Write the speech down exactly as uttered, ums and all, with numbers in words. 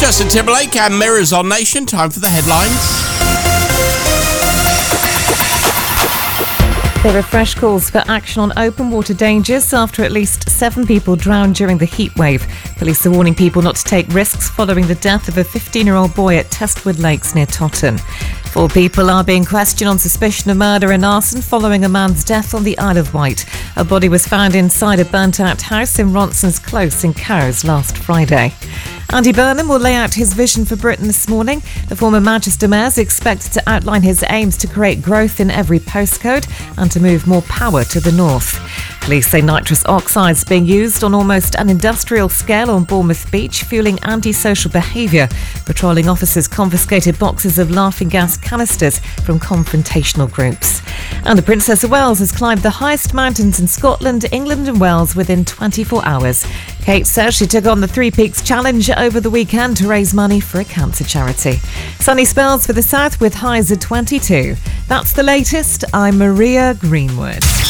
Justin Timberlake and Mirrors on Nation. Time for the headlines. There are fresh calls for action on open water dangers after at least seven people drowned during the heat wave. Police are warning people not to take risks following the death of a fifteen-year-old boy at Testwood Lakes near Totton. Four people are being questioned on suspicion of murder and arson following a man's death on the Isle of Wight. A body was found inside a burnt-out house in Ronson's Close in Cowes last Friday. Andy Burnham will lay out his vision for Britain this morning. The former Manchester Mayor is expected to outline his aims to create growth in every postcode and to move more power to the north. Police say nitrous oxide is being used on almost an industrial scale on Bournemouth Beach, fueling antisocial behaviour. Patrolling officers confiscated boxes of laughing gas canisters from confrontational groups. And the Princess of Wales has climbed the highest mountains in Scotland, England and Wales within twenty-four hours. Kate says she took on the Three Peaks Challenge over the weekend to raise money for a cancer charity. Sunny spells for the south with highs of twenty-two. That's the latest. I'm Maria Greenwood.